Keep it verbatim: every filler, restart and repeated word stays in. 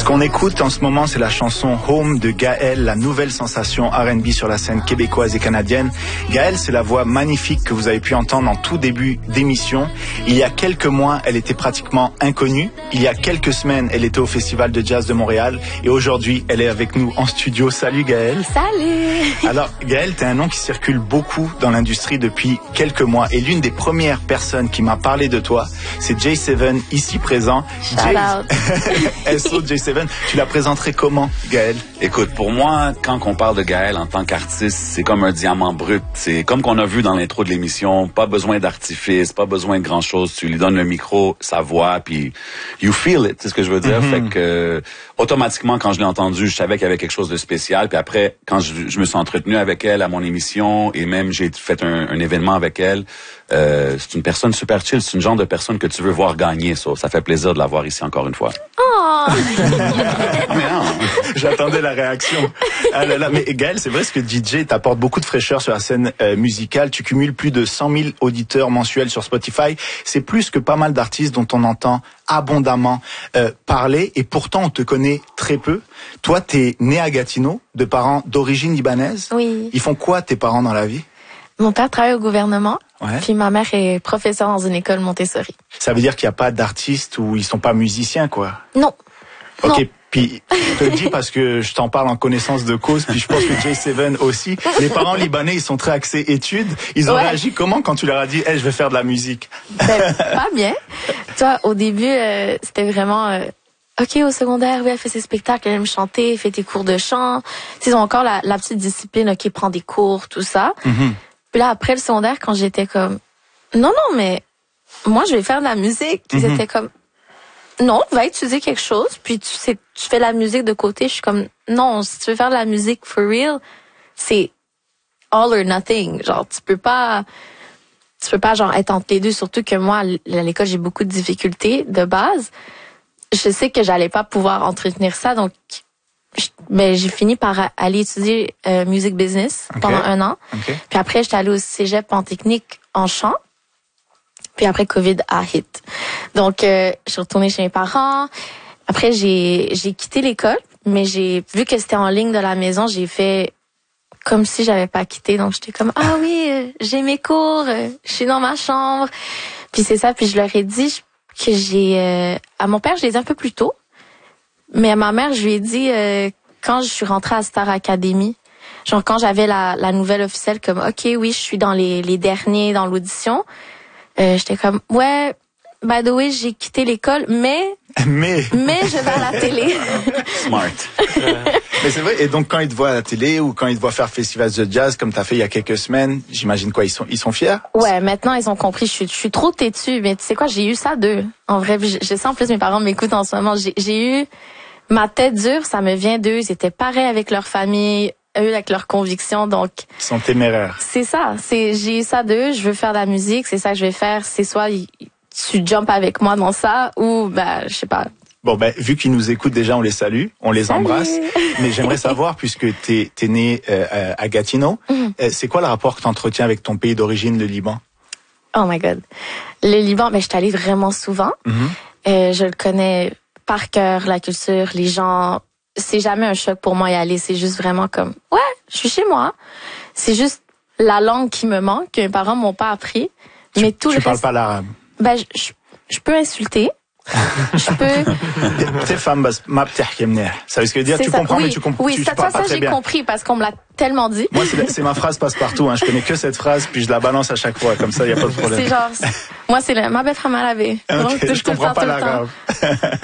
qu'on écoute en ce moment, c'est la chanson Home de Gaëlle, la nouvelle sensation R and B sur la scène québécoise et canadienne. Gaëlle, c'est la voix magnifique que vous avez pu entendre en tout début d'émission. Il y a quelques mois, elle était pratiquement inconnue. Il y a quelques semaines, elle était au Festival de Jazz de Montréal. Et aujourd'hui, elle est avec nous en studio. Salut Gaëlle. Salut. Alors Gaëlle, t'es un nom qui circule beaucoup dans l'industrie depuis quelques mois. Et l'une des premières personnes qui m'a parlé de toi, c'est J sept, ici présent. Shout out. S O J sept. Tu la présenterais comment, Gaëlle? Écoute, pour moi, quand on parle de Gaëlle en tant qu'artiste, c'est comme un diamant brut. C'est comme qu'on a vu dans l'intro de l'émission, pas besoin d'artifice, pas besoin de grand-chose. Tu lui donnes le micro, sa voix, puis you feel it, c'est ce que je veux dire. Mm-hmm. Fait que euh, automatiquement, quand je l'ai entendue, je savais qu'il y avait quelque chose de spécial. Puis après, quand je, je me suis entretenu avec elle à mon émission, et même j'ai fait un, un événement avec elle, euh, c'est une personne super chill. C'est une genre de personne que tu veux voir gagner. Ça, ça fait plaisir de la voir ici encore une fois. Oh. J'attendais la réaction. Ah là là, mais Gaëlle, c'est vrai ce que D J t'apporte beaucoup de fraîcheur sur la scène euh, musicale. Tu cumules plus de cent mille auditeurs mensuels sur Spotify. C'est plus que pas mal d'artistes dont on entend abondamment euh, parler, et pourtant on te connaît très peu. Toi, t'es né à Gatineau, de parents d'origine libanaise. Oui. Ils font quoi tes parents dans la vie? Mon père travaille au gouvernement, ouais. Puis ma mère est professeure dans une école Montessori. Ça veut dire qu'il n'y a pas d'artistes ou ils sont pas musiciens, quoi? Non. Ok, non. Puis je te le dis parce que je t'en parle en connaissance de cause, puis je pense que J sept aussi. Les parents libanais, ils sont très axés études. Ils ont ouais. réagi comment quand tu leur as dit hey, « je vais faire de la musique » Ben, pas bien. Toi, au début, euh, c'était vraiment... Euh, OK, au secondaire, oui, elle fait ses spectacles, elle aime chanter, elle fait tes cours de chant. Ils ont encore la, la petite discipline, OK, prend des cours, tout ça. Mm-hmm. Puis là, après le secondaire, quand j'étais comme, non, non, mais moi, je vais faire de la musique. Puis mm-hmm. C'était comme, non, va étudier quelque chose, puis tu sais, tu fais la musique de côté. Je suis comme, non, si tu veux faire de la musique for real, c'est all or nothing. Genre, tu peux pas, tu peux pas, genre, être entre les deux. Surtout que moi, à l'école, j'ai beaucoup de difficultés de base. Je sais que j'allais pas pouvoir entretenir ça, donc, ben j'ai fini par aller étudier euh, music business okay. pendant un an. Okay. Puis après, j'étais allée au cégep en technique en chant. Puis après, COVID a hit. Donc, euh, je suis retournée chez mes parents. Après, j'ai j'ai quitté l'école, mais j'ai vu que c'était en ligne de la maison, j'ai fait comme si j'avais pas quitté. Donc, j'étais comme ah oui, euh, j'ai mes cours, euh, je suis dans ma chambre. Puis c'est ça. Puis je leur ai dit que j'ai euh, à mon père, je l'ai dit un peu plus tôt. Mais à ma mère, je lui ai dit, euh, quand je suis rentrée à Star Academy, genre quand j'avais la, la nouvelle officielle, comme, OK, oui, je suis dans les, les derniers dans l'audition, euh, j'étais comme, ouais, by the way, j'ai quitté l'école, mais... Mais... Mais je vais à la télé. Smart. Mais c'est vrai, et donc quand ils te voient à la télé ou quand ils te voient faire festival de jazz, comme t'as fait il y a quelques semaines, j'imagine quoi, ils sont, ils sont fiers? Ouais, maintenant ils ont compris, je suis, je suis trop têtue, mais tu sais quoi, j'ai eu ça d'eux. En vrai, je, je sais en plus mes parents m'écoutent en ce moment, j'ai, j'ai eu... Ma tête dure, ça me vient d'eux. Ils étaient pareils avec leur famille, eux avec leurs convictions, donc... Ils sont téméraires. C'est ça. C'est, j'ai ça d'eux, je veux faire de la musique, c'est ça que je vais faire. C'est soit tu jumps avec moi dans ça, ou, ben, je sais pas. Bon, ben, vu qu'ils nous écoutent déjà, on les salue, on les Salut. embrasse. Mais j'aimerais savoir, puisque t'es, t'es né euh, à Gatineau, mm. euh, c'est quoi le rapport que t'entretiens avec ton pays d'origine, le Liban? Oh my God. Le Liban, ben, je suis allée vraiment souvent. Mm-hmm. Euh, je le connais... par cœur, la culture, les gens, c'est jamais un choc pour moi y aller. C'est juste vraiment comme, ouais, je suis chez moi. C'est juste la langue qui me manque, que mes parents m'ont pas appris. Tu, mais tout tu le parles reste, pas l'arabe? Ben, je, je, je peux insulter. Je peux. T'es femme, ma btahki mneh. Ça veut ce que dire? Tu ça. comprends, oui, mais tu comprends. Oui, tu, ça, tu parles ça, pas ça très j'ai bien. compris parce qu'on me l'a tellement dit. Moi, c'est, c'est ma phrase passe-partout. Hein. Je connais que cette phrase, puis je la balance à chaque fois. Comme ça, il y a pas de problème. C'est genre, moi, c'est le ma bête ramalavé. Ok, je comprends pas l'arabe.